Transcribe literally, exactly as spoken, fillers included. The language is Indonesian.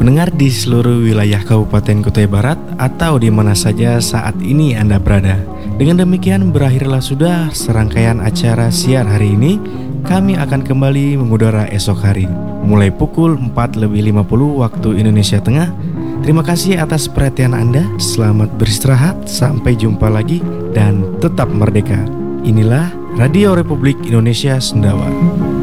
Pendengar di seluruh wilayah Kabupaten Kutai Barat atau di mana saja saat ini Anda berada. Dengan demikian berakhirlah sudah serangkaian acara siar hari ini. Kami akan kembali mengudara esok hari mulai pukul empat lebih lima puluh waktu Indonesia Tengah. Terima kasih atas perhatian Anda. Selamat beristirahat, sampai jumpa lagi dan tetap merdeka. Inilah Radio Republik Indonesia Sendawa.